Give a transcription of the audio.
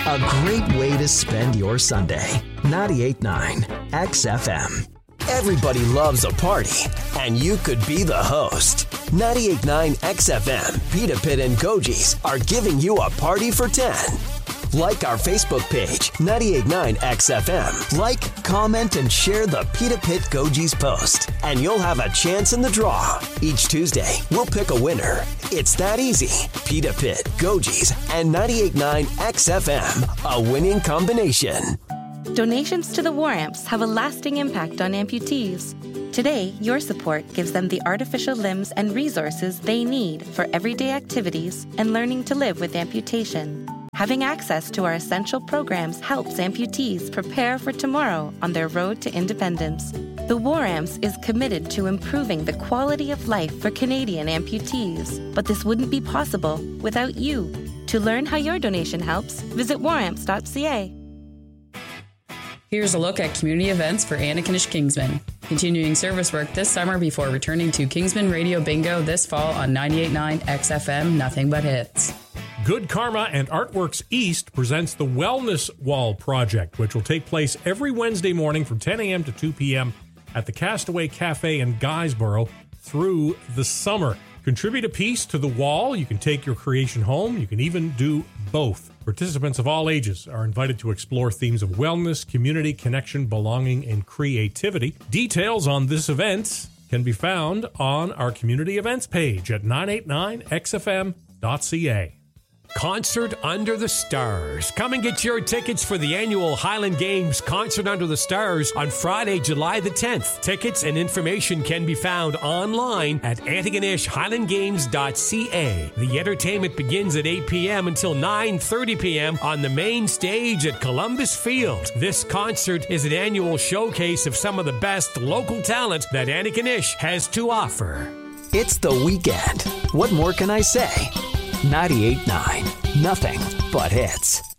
A great way to spend your Sunday. 98.9 XFM. Everybody loves a party, and you could be the host. 98.9 XFM, Pita Pit and Goji's are giving you a party for 10. Like our Facebook page, 98.9 XFM. Like, comment, and share the Pita Pit Goji's post, and you'll have a chance in the draw. Each Tuesday, we'll pick a winner. It's that easy. Pita Pit, Goji's, and 98.9 XFM, a winning combination. Donations to the War Amps have a lasting impact on amputees. Today, your support gives them the artificial limbs and resources they need for everyday activities and learning to live with amputation. Having access to our essential programs helps amputees prepare for tomorrow on their road to independence. The War Amps is committed to improving the quality of life for Canadian amputees, but this wouldn't be possible without you. To learn how your donation helps, visit waramps.ca. Here's a look at community events for Antigonish Kingsman. Continuing service work this summer before returning to Kingsman Radio Bingo this fall on 98.9 XFM, Nothing But Hits. Good Karma and Artworks East presents the Wellness Wall Project, which will take place every Wednesday morning from 10 a.m. to 2 p.m. at the Castaway Cafe in Guysborough through the summer. Contribute a piece to the wall. You can take your creation home. You can even do both. Participants of all ages are invited to explore themes of wellness, community, connection, belonging, and creativity. Details on this event can be found on our community events page at 989xfm.ca. Concert Under the Stars. Come and get your tickets for the annual Highland Games Concert Under the Stars on Friday, July the 10th. Tickets and information can be found online at AntigonishHighlandGames.ca. The entertainment begins at 8 p.m. until 9:30 p.m. on the main stage at Columbus Field. This concert is an annual showcase of some of the best local talent that Antigonish has to offer. It's the weekend. What more can I say? 98.9. Nothing but hits.